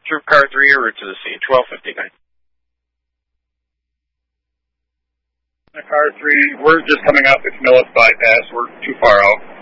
Troop Car 3, or route to the scene, 1259. Car 3, we're just coming up. It's Millis Bypass. We're too far out.